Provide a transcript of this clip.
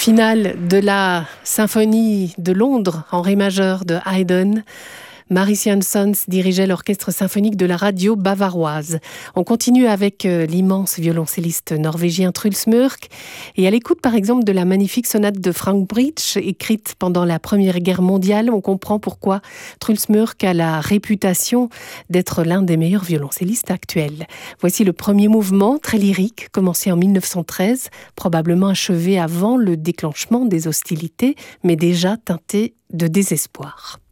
Finale de la symphonie de Londres en ré majeur de Haydn. Maris Jansons dirigeait l'orchestre symphonique de la radio bavaroise. On continue avec l'immense violoncelliste norvégien Truls Mørk et à l'écoute par exemple de la magnifique sonate de Frank Bridge écrite pendant la Première Guerre mondiale, on comprend pourquoi Truls Mørk a la réputation d'être l'un des meilleurs violoncellistes actuels. Voici le premier mouvement, très lyrique, commencé en 1913, probablement achevé avant le déclenchement des hostilités, mais déjà teinté de désespoir.